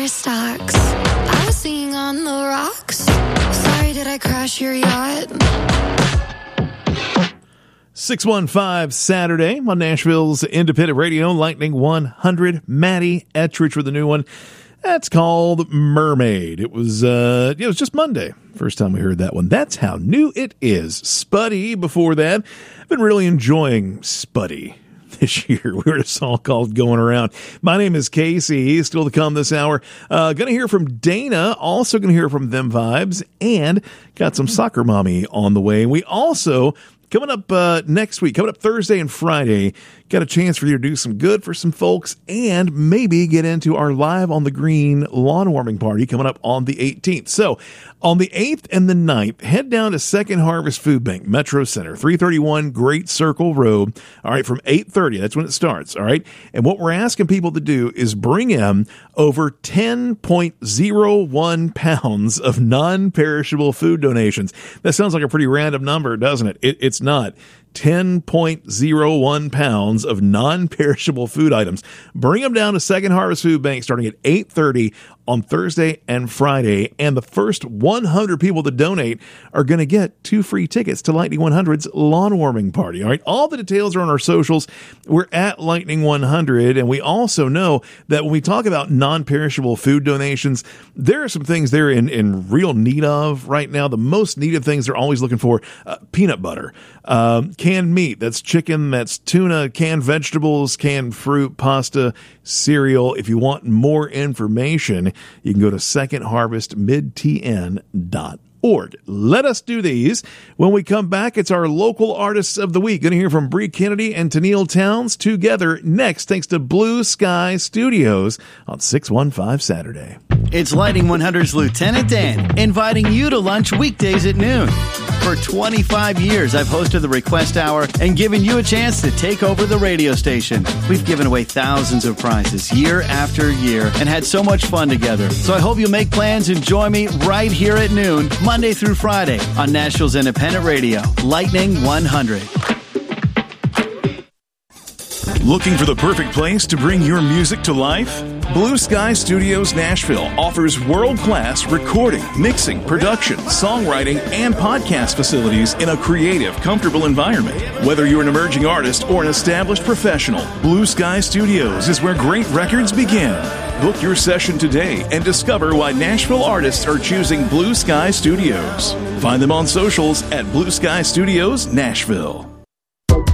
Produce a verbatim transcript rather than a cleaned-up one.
your stocks. I was singing on the rocks. Sorry, did I crash your yacht? six one five Saturday on Nashville's Independent Radio, Lightning one hundred. Maddie Ettridge with a new one. That's called Mermaid. It was uh, it was just Monday. First time we heard that one. That's how new it is. Spuddy before that. I've been really enjoying Spuddy this year. We heard a song called Going Around. My name is Casey. Still to come this hour. Uh, going to hear from Dana. Also going to hear from Them Vibes. And got some Soccer Mommy on the way. We also... Coming up uh, next week, coming up Thursday and Friday, got a chance for you to do some good for some folks and maybe get into our Live on the Green lawn warming party coming up on the eighteenth. So on the eighth and the ninth, head down to Second Harvest Food Bank, Metro Center, three thirty-one Great Circle Road. All right, from eight thirty, that's when it starts. All right. And what we're asking people to do is bring in over ten point oh one pounds of non-perishable food donations. That sounds like a pretty random number, doesn't it? it it's not. ten point oh one pounds of non-perishable food items. Bring them down to Second Harvest Food Bank starting at eight thirty on Thursday and Friday. And the first one hundred people to donate are going to get two free tickets to Lightning one hundred's lawn warming party. All right. All the details are on our socials. We're at Lightning one hundred. And we also know that when we talk about non-perishable food donations, there are some things they're in, in real need of right now. The most needed things they're always looking for, uh, peanut butter, um, canned meat, that's chicken, that's tuna, canned vegetables, canned fruit, pasta, cereal. If you want more information, you can go to second harvest mid t n dot org. Let us do these. When we come back, it's our local artists of the week. Going to hear from Bree Kennedy and Tennille Towns together next, thanks to Blue Sky Studios on six one five Saturday. It's Lightning one hundred's Lieutenant Dan, inviting you to lunch weekdays at noon. For twenty-five years, I've hosted the Request Hour and given you a chance to take over the radio station. We've given away thousands of prizes year after year and had so much fun together. So I hope you'll make plans and join me right here at noon, Monday through Friday on Nashville's Independent Radio, Lightning one hundred. Looking for the perfect place to bring your music to life? Blue Sky Studios Nashville offers world-class recording, mixing, production, songwriting, and podcast facilities in a creative, comfortable environment. Whether you're an emerging artist or an established professional, Blue Sky Studios is where great records begin. Book your session today and discover why Nashville artists are choosing Blue Sky Studios. Find them on socials at Blue Sky Studios Nashville.